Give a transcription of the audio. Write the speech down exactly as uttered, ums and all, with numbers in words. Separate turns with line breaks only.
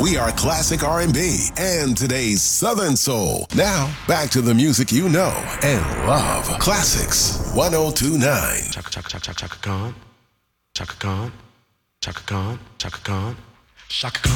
We are classic R and B and today's Southern Soul. Now, back to the music you know and love. Classics one oh two point nine.
Chaka chaka chaka chaka chaka Khan. Chaka Khan. Chaka Khan. Chaka Khan. Chaka Khan.